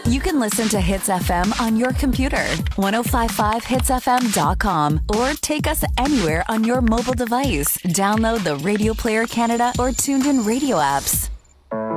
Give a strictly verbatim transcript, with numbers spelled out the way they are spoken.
You can listen to Hits F M on your computer, ten fifty-five hits f m dot com, or take us anywhere on your mobile device. Download the Radio Player Canada or TuneIn Radio apps.